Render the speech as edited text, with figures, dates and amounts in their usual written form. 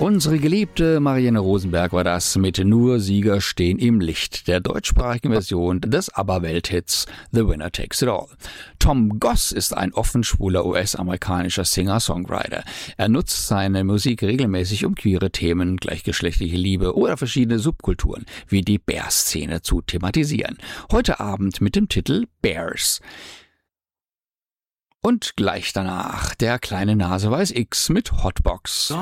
Unsere geliebte Marianne Rosenberg war das mit Nur Sieger stehen im Licht, der deutschsprachigen Version des ABBA-Welthits The Winner Takes It All. Tom Goss ist ein offen schwuler US-amerikanischer Singer-Songwriter. Er nutzt seine Musik regelmäßig, um queere Themen, gleichgeschlechtliche Liebe oder verschiedene Subkulturen wie die Bear-Szene zu thematisieren. Heute Abend mit dem Titel Bears. Und gleich danach der kleine Nase weiß X mit Hotbox.